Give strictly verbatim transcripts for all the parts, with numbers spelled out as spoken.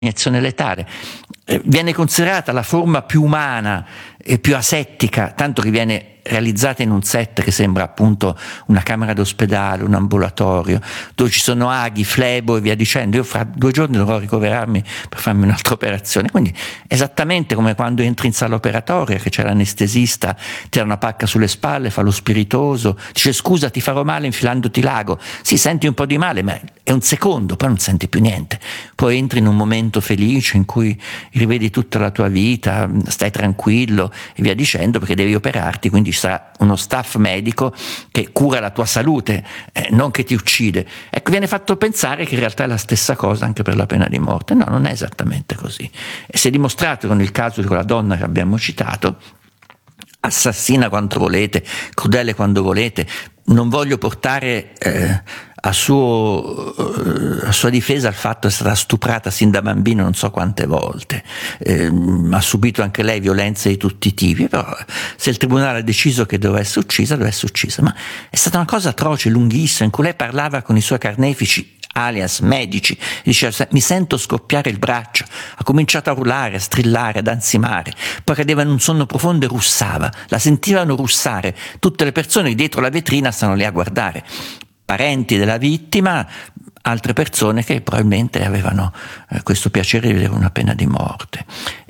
iniezione letale. Eh, viene considerata la forma più umana e più asettica, tanto che viene realizzata in un set che sembra appunto una camera d'ospedale, un ambulatorio, dove ci sono aghi, flebo e via dicendo. Io fra due giorni dovrò ricoverarmi per farmi un'altra operazione, quindi esattamente come quando entri in sala operatoria, che c'è l'anestesista, ti dà una pacca sulle spalle, fa lo spiritoso, dice scusa ti farò male infilandoti l'ago, sì, senti un po' di male ma è un secondo, poi non senti più niente, poi entri in un momento felice in cui rivedi tutta la tua vita, stai tranquillo e via dicendo, perché devi operarti, quindi ci sarà uno staff medico che cura la tua salute, eh, non che ti uccide. Ecco, viene fatto pensare che in realtà è la stessa cosa anche per la pena di morte. No, non è esattamente così. E si è dimostrato con il caso di quella donna che abbiamo citato, assassina quanto volete, crudele quando volete. Non voglio portare eh, a, suo, eh, a sua difesa il fatto che è stata stuprata sin da bambino non so quante volte, eh, ha subito anche lei violenze di tutti i tipi, però se il tribunale ha deciso che doveva essere uccisa, doveva essere uccisa. Ma è stata una cosa atroce, lunghissima, in cui lei parlava con i suoi carnefici, alias medici, diceva mi sento scoppiare il braccio, ha cominciato a urlare, a strillare, ad ansimare, poi cadeva in un sonno profondo e russava, la sentivano russare, tutte le persone dietro la vetrina stanno lì a guardare, parenti della vittima, altre persone che probabilmente avevano eh, questo piacere di vedere una pena di morte.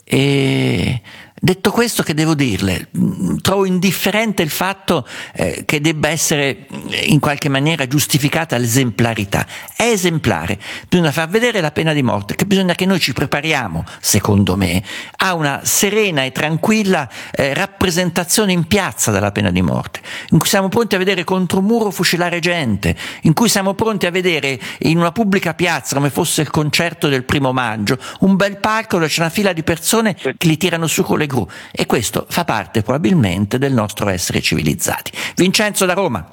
E detto questo, che devo dirle? Trovo indifferente il fatto eh, che debba essere in qualche maniera giustificata l'esemplarità. È esemplare, bisogna far vedere la pena di morte, che bisogna che noi ci prepariamo, secondo me, a una serena e tranquilla eh, rappresentazione in piazza della pena di morte, in cui siamo pronti a vedere contro un muro fucilare gente, in cui siamo pronti a vedere in una pubblica piazza, come fosse il concerto del primo maggio, un bel palco dove c'è una fila di persone che li tirano su con le gru, e questo fa parte probabilmente del nostro essere civilizzati. Vincenzo da Roma.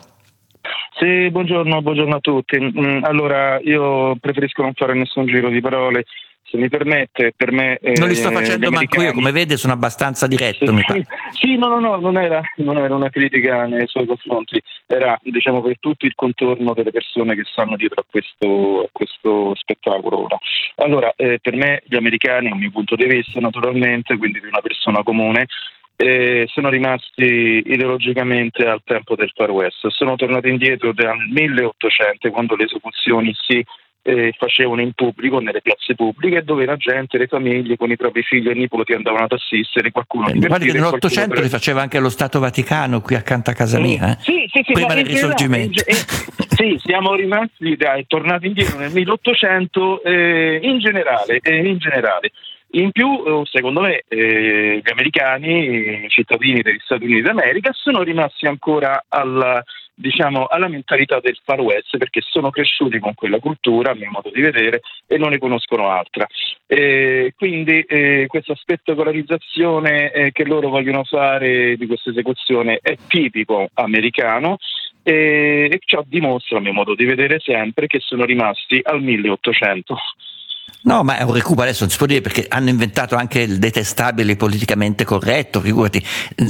Sì, buongiorno, buongiorno a tutti. Allora, io preferisco non fare nessun giro di parole, se mi permette. Per me eh, non li sto facendo manco io, come vede sono abbastanza diretto. Sì, mi pare. sì, no, no, no, non era, non era una critica nei suoi confronti, era, diciamo, per tutto il contorno delle persone che stanno dietro a questo, a questo spettacolo ora. Allora, eh, per me gli americani, a un mio punto di vista naturalmente, quindi di una persona comune, eh, sono rimasti ideologicamente al tempo del Far West, sono tornati indietro dal milleottocento, quando le esecuzioni si Eh, facevano in pubblico, nelle piazze pubbliche, dove la gente, le famiglie con i propri figli e nipoti andavano ad assistere, qualcuno eh, guardi che nell'Ottocento per... le faceva anche lo Stato Vaticano qui accanto a casa mia, eh? sì, sì, sì, prima no, del Risorgimento. Eh, sì, siamo rimasti dai, tornati indietro nel milleottocento eh, in generale, eh, in generale. In più, secondo me, eh, gli americani, i cittadini degli Stati Uniti d'America, sono rimasti ancora alla, diciamo, alla mentalità del Far West, perché sono cresciuti con quella cultura, a mio modo di vedere, e non ne conoscono altra. Eh, quindi eh, questa spettacolarizzazione eh, che loro vogliono fare di questa esecuzione è tipico americano, eh, e ciò dimostra, a mio modo di vedere, sempre che sono rimasti al milleottocento. No, ma è un recupero, adesso non si può dire, perché hanno inventato anche il detestabile politicamente corretto, figurati.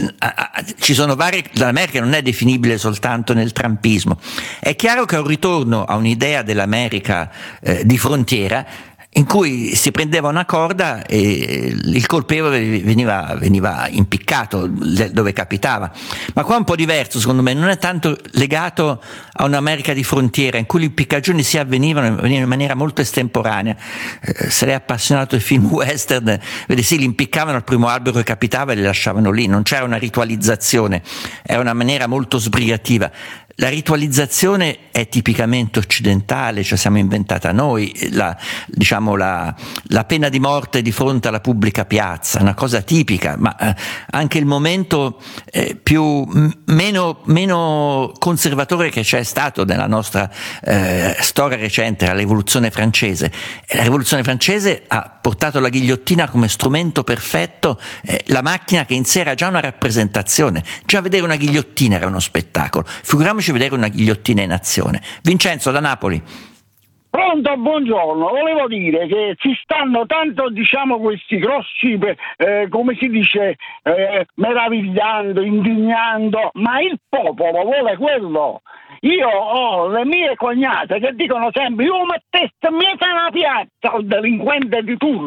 Ci sono vari, l'America non è definibile soltanto nel trumpismo. È chiaro che è un ritorno a un'idea dell'America eh, di frontiera, in cui si prendeva una corda e il colpevole veniva, veniva impiccato dove capitava. Ma qua è un po' diverso, secondo me, non è tanto legato a un'America di frontiera in cui le impiccagioni si avvenivano, avvenivano in maniera molto estemporanea. Eh, se lei è appassionato di film western, vede, sì, li impiccavano al primo albero che capitava e li lasciavano lì, non c'era una ritualizzazione, era una maniera molto sbrigativa. La ritualizzazione è tipicamente occidentale, cioè siamo inventata noi, la, diciamo la, la pena di morte di fronte alla pubblica piazza, una cosa tipica, ma eh, anche il momento eh, più m- meno, meno conservatore che c'è stato nella nostra eh, storia recente, la rivoluzione francese. La rivoluzione francese ha portato la ghigliottina come strumento perfetto, eh, la macchina che in sé era già una rappresentazione, già vedere una ghigliottina era uno spettacolo, figuriamoci vedere una ghigliottina in azione. Vincenzo da Napoli. Pronto, buongiorno. Volevo dire che si stanno tanto, diciamo, questi grossi, eh, come si dice, eh, meravigliando, indignando, ma il popolo vuole quello. io ho le mie cognate che dicono sempre io mettessi in mezzo alla piazza al delinquente di turno.